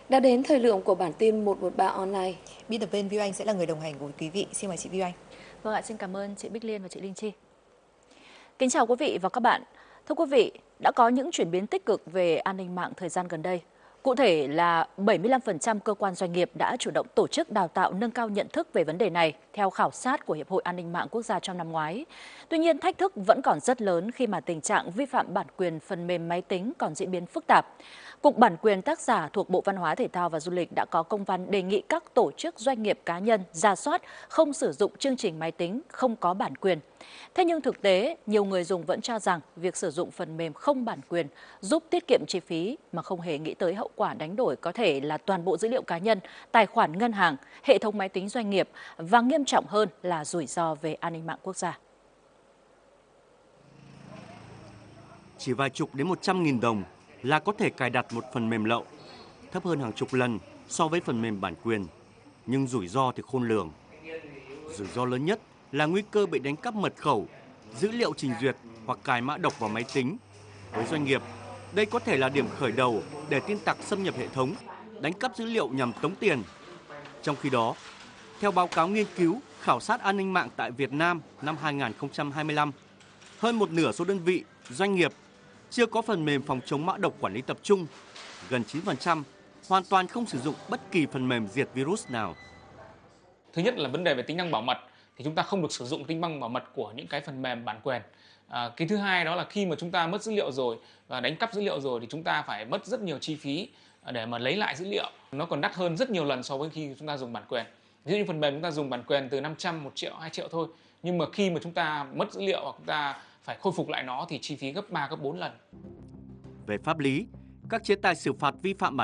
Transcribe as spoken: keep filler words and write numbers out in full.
Đã đến thời lượng của bản tin một một ba online. Biên tập viên Viu Anh sẽ là người đồng hành cùng quý vị. Xin mời chị Viu Anh. Vâng ạ, xin cảm ơn chị Bích Liên và chị Linh Chi. Kính chào quý vị và các bạn. Thưa quý vị, đã có những chuyển biến tích cực về an ninh mạng thời gian gần đây. Cụ thể là bảy mươi lăm phần trăm cơ quan doanh nghiệp đã chủ động tổ chức đào tạo nâng cao nhận thức về vấn đề này theo khảo sát của Hiệp hội An ninh mạng quốc gia trong năm ngoái. Tuy nhiên, thách thức vẫn còn rất lớn khi mà tình trạng vi phạm bản quyền phần mềm máy tính còn diễn biến phức tạp. Cục Bản quyền tác giả thuộc Bộ Văn hóa Thể thao và Du lịch đã có công văn đề nghị các tổ chức doanh nghiệp cá nhân rà soát không sử dụng chương trình máy tính không có bản quyền. Thế nhưng thực tế, nhiều người dùng vẫn cho rằng việc sử dụng phần mềm không bản quyền giúp tiết kiệm chi phí mà không hề nghĩ tới hậu quả đánh đổi có thể là toàn bộ dữ liệu cá nhân, tài khoản ngân hàng, hệ thống máy tính doanh nghiệp và nghiêm trọng hơn là rủi ro về an ninh mạng quốc gia. Chỉ vài chục đến một trăm nghìn đồng là có thể cài đặt một phần mềm lậu, thấp hơn hàng chục lần so với phần mềm bản quyền, nhưng rủi ro thì khôn lường. Rủi ro lớn nhất là nguy cơ bị đánh cắp mật khẩu, dữ liệu trình duyệt hoặc cài mã độc vào máy tính. Với doanh nghiệp, đây có thể là điểm khởi đầu để tin tặc xâm nhập hệ thống, đánh cắp dữ liệu nhằm tống tiền. Trong khi đó, theo báo cáo nghiên cứu khảo sát an ninh mạng tại Việt Nam năm hai nghìn không trăm hai mươi lăm, hơn một nửa số đơn vị, doanh nghiệp chưa có phần mềm phòng chống mã độc quản lý tập trung, gần chín phần trăm hoàn toàn không sử dụng bất kỳ phần mềm diệt virus nào. Thứ nhất là vấn đề về tính năng bảo mật, thì chúng ta không được sử dụng tính năng bảo mật của những cái phần mềm bản quyền. À, cái thứ hai đó là khi mà chúng ta mất dữ liệu rồi và đánh cắp dữ liệu rồi thì chúng ta phải mất rất nhiều chi phí để mà lấy lại dữ liệu. Nó còn đắt hơn rất nhiều lần so với khi chúng ta dùng bản quyền. Ví dụ như phần mềm chúng ta dùng bản quyền từ năm trăm, một triệu, hai triệu thôi. Nhưng mà khi mà chúng ta mất dữ liệu hoặc chúng ta phải khôi phục lại nó thì chi phí gấp ba, gấp bốn lần. Về pháp lý, các chế tài xử phạt vi phạm bản